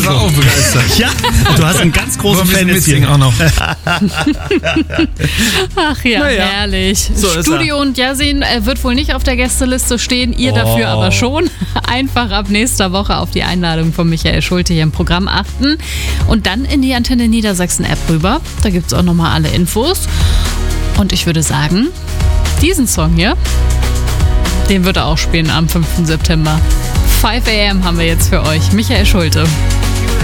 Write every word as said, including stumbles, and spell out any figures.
war auch begeistert. Ja, du hast einen ganz großen Fan jetzt hier. Auch noch. Ach ja, Naja, herrlich. so ist Studio und Yasin äh, wird wohl nicht auf der Gästeliste stehen, ihr Oh. dafür aber schon. Einfach ab nächster Woche auf die Einladung von Michael Schulte hier im Programm achten und dann in die Antenne Niedersachsen App rüber. Da gibt es auch nochmal alle Infos. Und ich würde sagen, diesen Song hier, den wird er auch spielen am fünften September. five a m haben wir jetzt für euch. Michael Schulte.